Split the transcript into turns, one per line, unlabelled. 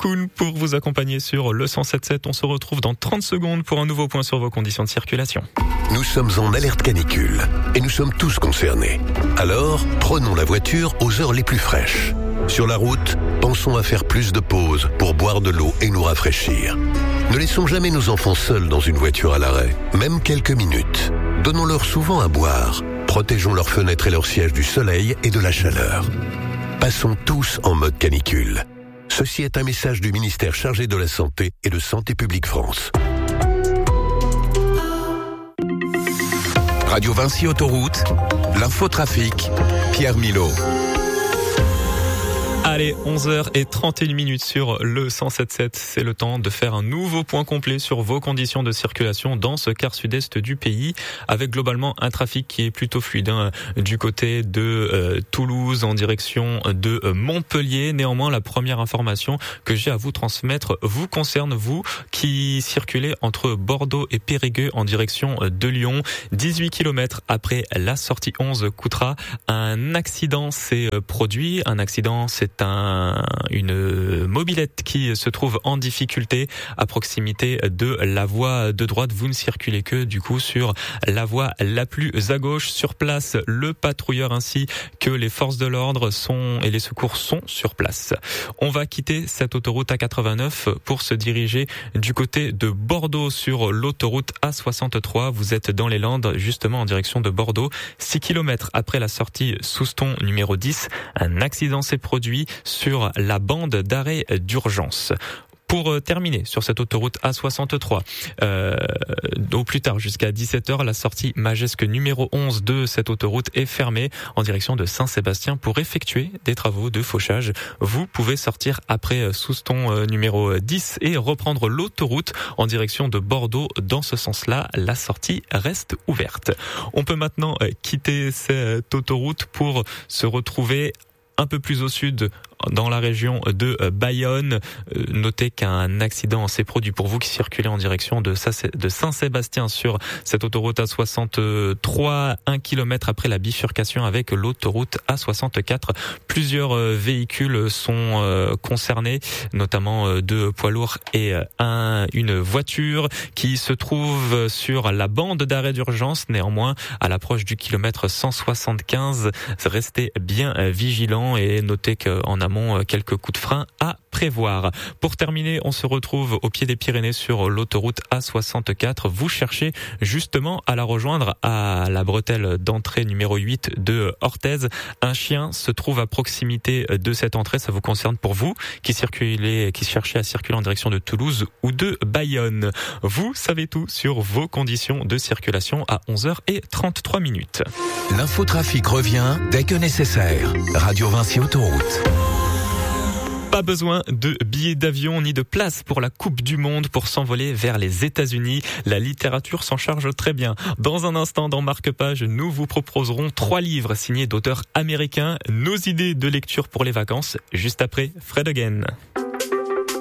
Kuhn pour vous accompagner sur le 107.7. On se retrouve dans 30 secondes pour un nouveau point sur vos conditions de circulation.
Nous sommes en alerte canicule et nous sommes tous concernés. Alors, prenons la voiture aux heures les plus fraîches. Sur la route, pensons à faire plus de pauses pour boire de l'eau et nous rafraîchir. Ne laissons jamais nos enfants seuls dans une voiture à l'arrêt, même quelques minutes. Donnons-leur souvent à boire. Protégeons leurs fenêtres et leurs sièges du soleil et de la chaleur. Passons tous en mode canicule. Ceci est un message du ministère chargé de la Santé et de Santé publique France.
Radio Vinci Autoroute, l'infotrafic, Pierre Milot.
Allez, 11h31 sur le 107.7. C'est le temps de faire un nouveau point complet sur vos conditions de circulation dans ce quart sud-est du pays, avec globalement un trafic qui est plutôt fluide du côté de Toulouse en direction de Montpellier. Néanmoins, la première information que j'ai à vous transmettre vous concerne, vous qui circulez entre Bordeaux et Périgueux en direction de Lyon. 18 km après la sortie 11 Coutras, un accident s'est produit. Un accident, c'est une mobilette qui se trouve en difficulté à proximité de la voie de droite. Vous ne circulez que du coup sur la voie la plus à gauche. Sur place, le patrouilleur ainsi que les forces de l'ordre et les secours sont sur place. On va quitter cette autoroute A89 pour se diriger du côté de Bordeaux sur l'autoroute A63. Vous êtes dans les Landes, justement en direction de Bordeaux. 6 km après la sortie Souston numéro 10, un accident s'est produit sur la bande d'arrêt d'urgence. Pour terminer sur cette autoroute A63, au plus tard jusqu'à 17h, la sortie Magesque numéro 11 de cette autoroute est fermée en direction de Saint-Sébastien pour effectuer des travaux de fauchage. Vous pouvez sortir après Souston numéro 10 et reprendre l'autoroute en direction de Bordeaux. Dans ce sens-là, la sortie reste ouverte. On peut maintenant quitter cette autoroute pour se retrouver un peu plus au sud, dans la région de Bayonne. Notez qu'un accident s'est produit pour vous qui circulez en direction de Saint-Sébastien sur cette autoroute A63, 1 km après la bifurcation avec l'autoroute A64. Plusieurs véhicules sont concernés, notamment deux poids lourds et une voiture qui se trouve sur la bande d'arrêt d'urgence. Néanmoins, à l'approche du kilomètre 175, restez bien vigilants et notez qu'en amont, quelques coups de frein à prévoir. Pour terminer, on se retrouve au pied des Pyrénées sur l'autoroute A64. Vous cherchez justement à la rejoindre à la bretelle d'entrée numéro 8 de Orthez. Un chien se trouve à proximité de cette entrée. Ça vous concerne pour vous qui cherchez à circuler en direction de Toulouse ou de Bayonne. Vous savez tout sur vos conditions de circulation à 11h33.
L'infotrafic revient dès que nécessaire. Radio Vinci Autoroute.
Pas besoin de billets d'avion ni de place pour la Coupe du Monde pour s'envoler vers les États-Unis. La littérature s'en charge très bien. Dans un instant, dans Marque-Page, nous vous proposerons 3 livres signés d'auteurs américains. Nos idées de lecture pour les vacances, juste après Fred Again.